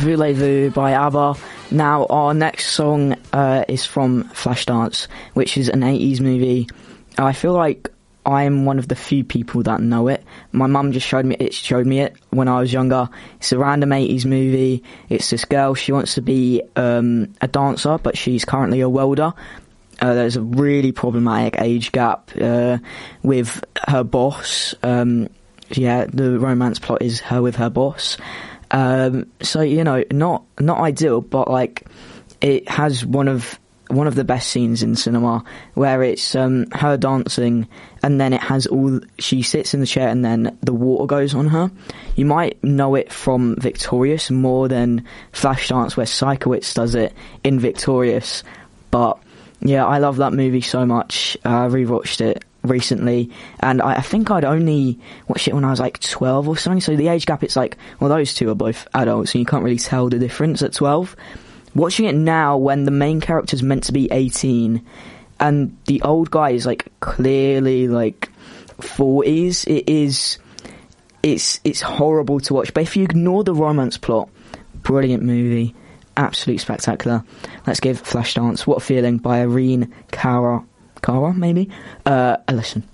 Voulez-Vous by ABBA. Now, our next song is from Flashdance, which is an 80s movie. I feel like I'm one of the few people that know it. My mum just showed me it when I was younger. It's a random 80s movie. It's this girl, she wants to be a dancer, but she's currently a welder. There's a really problematic age gap with her boss. The romance plot is her with her boss. So, you know, not ideal, but like it has one of the best scenes in cinema, where it's her dancing, and then it has she sits in the chair and then the water goes on her. You might know it from Victorious more than Flashdance, where Sikowitz does it in Victorious. But yeah, I love that movie so much. I rewatched it recently, and I think I'd only watched it when I was like 12 or something, so the age gap, it's like, well, those two are both adults and you can't really tell the difference at 12. Watching it now, when the main character's meant to be 18 and the old guy is like clearly like 40s, it's horrible to watch. But if you ignore the romance plot, brilliant movie, absolutely spectacular. Let's give Flashdance What a Feeling by Irene Cara maybe a listen.